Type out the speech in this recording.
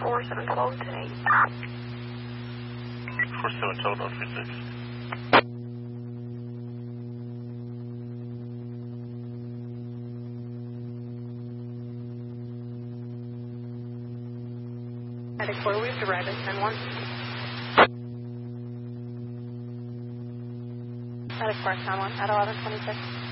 4712 to 8. 4712, no 36. Attic 4, we've arrived at 10-1. Attic 4, 10-1, at 1126.